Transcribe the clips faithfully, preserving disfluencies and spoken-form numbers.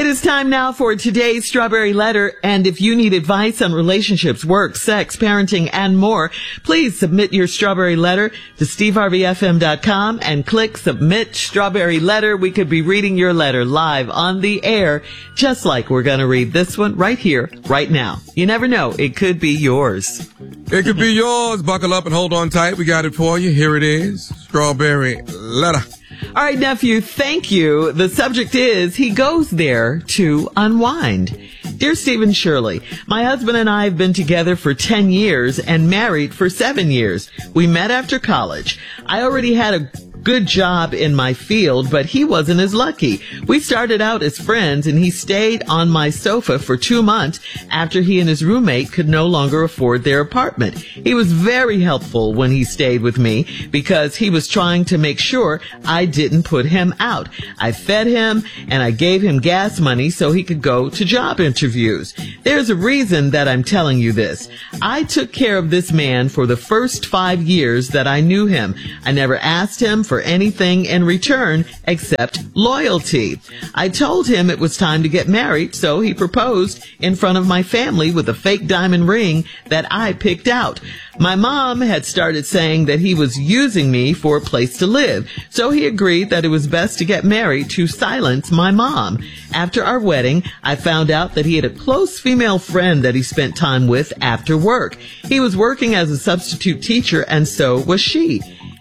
It is time now for today's Strawberry Letter, and if you need advice on relationships, work, sex, parenting, and more, please submit your Strawberry Letter to steve harvey f m dot com and click Submit Strawberry Letter. We could be reading your letter live on the air, just like we're going to read this one right here, right now. You never know, it could be yours. It could be yours. Buckle up and hold on tight. We got it for you. Here it is. Strawberry Letter. All right, nephew, thank you. The subject is, he goes there to unwind. Dear Stephen Shirley, my husband and I have been together for ten years and married for seven years. We met after college. I already had a good job in my field, but he wasn't as lucky. We started out as friends, and he stayed on my sofa for two months after he and his roommate could no longer afford their apartment. He was very helpful when he stayed with me because he was trying to make sure I didn't put him out. I fed him and I gave him gas money so he could go to job interviews. There's a reason that I'm telling you this. I took care of this man for the first five years that I knew him. I never asked him for anything in return except loyalty. I told him it was time to get married, so he proposed in front of my family with a fake diamond ring that I picked out. My mom had started saying that he was using me for a place to live, so he agreed that it was best to get married to silence my mom. After our wedding, I found out that he had a close female friend that he spent time with after work. He was working as a substitute teacher, and so was she.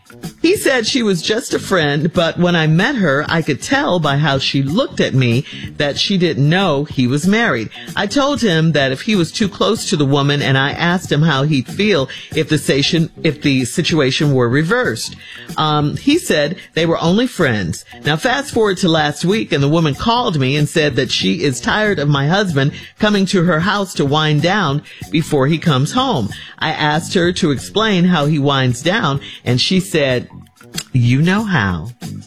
He said she was just a friend, but when I met her, I could tell by how she looked at me that she didn't know he was married. I told him that if he was too close to the woman, and I asked him how he'd feel if the situation, if the situation were reversed. Um, he said they were only friends. Now, fast forward to last week, and the woman called me and said that she is tired of my husband coming to her house to wind down before he comes home. I asked her to explain how he winds down, and she said, "You know how."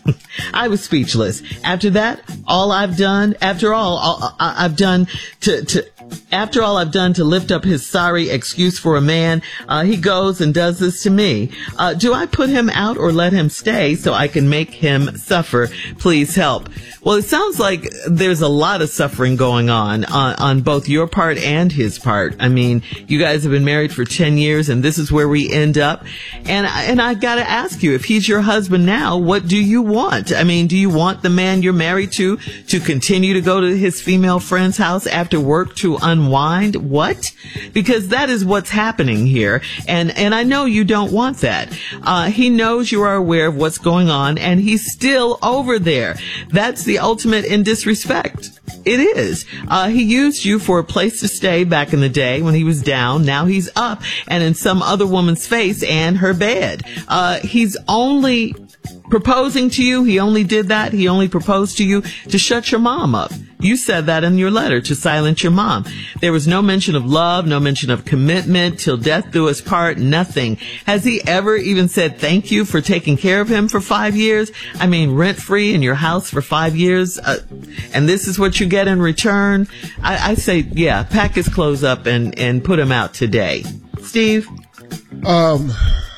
I was speechless. After that, all I've done, after all, all I've done to, to, after all I've done to lift up his sorry excuse for a man, uh, he goes and does this to me. Uh, do I put him out or let him stay so I can make him suffer? Please help. Well, it sounds like there's a lot of suffering going on, on, on both your part and his part. I mean, you guys have been married for ten years, and this is where we end up. And, and I gotta ask you, if he's your husband now, what do you want? I mean, do you want the man you're married to to continue to go to his female friend's house after work to unwind? What? Because that is what's happening here. And, and I know you don't want that. Uh, he knows you are aware of what's going on, and he's still over there. That's the ultimate in disrespect. It is. Uh, he used you for a place to stay back in the day when he was down. Now he's up and in some other woman's face and her bed. Uh, he's only proposing to you. He only did that. He only proposed to you to shut your mom up. You said that in your letter, to silence your mom. There was no mention of love, no mention of commitment, till death do us part, nothing. Has he ever even said thank you for taking care of him for five years? I mean, rent-free in your house for five years, uh, and this is what you get in return? I, I say, yeah, pack his clothes up and, and put him out today. Steve? Um,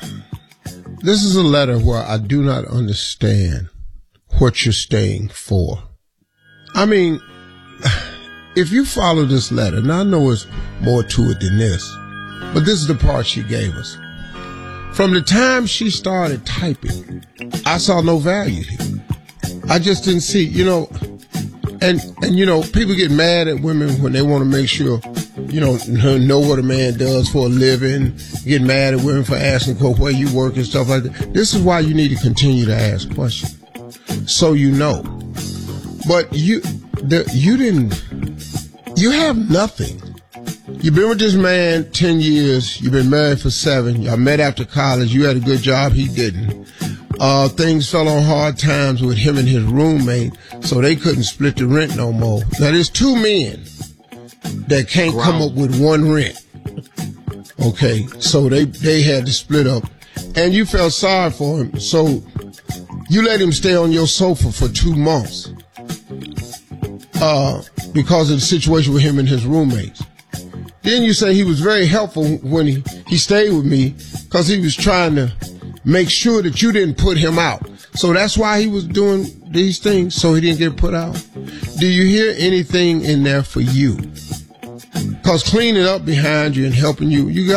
this is a letter where I do not understand what you're staying for. I mean, if you follow this letter, now I know there's more to it than this, but this is the part she gave us. From the time she started typing, I saw no value here. I just didn't see, you know, and, and you know, people get mad at women when they want to make sure, you know, know what a man does for a living, get mad at women for asking where you work and stuff like that. This is why you need to continue to ask questions, so you know. But you, the, you didn't, you have nothing. You've been with this man ten years. You've been married for seven. Y'all met after college. You had a good job. He didn't. Uh, things fell on hard times with him and his roommate, so they couldn't split the rent no more. Now, there's two men that can't wow. come up with one rent. Okay, so they, they had to split up. And you felt sorry for him, so you let him stay on your sofa for two months uh, because of the situation with him and his roommates. Then you say he was very helpful when he, he stayed with me because he was trying to make sure that you didn't put him out. So that's why he was doing these things, so he didn't get put out. do you hear anything in there for you? Because cleaning up behind you and helping you, you got